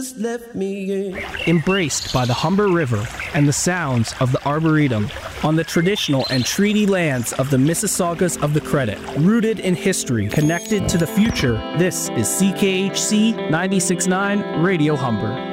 just left me in. Embraced by the Humber River and the sounds of the Arboretum, on the traditional and treaty lands of the Mississaugas of the Credit, rooted in history, connected to the future, this is CKHC 96.9 Radio Humber.